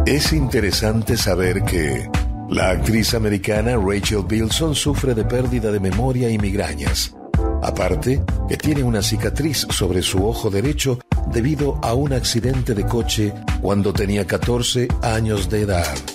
Es interesante saber que la actriz americana Rachel Bilson sufre de pérdida de memoria y migrañas. Aparte, que tiene una cicatriz sobre su ojo derecho debido a un accidente de coche cuando tenía 14 años de edad.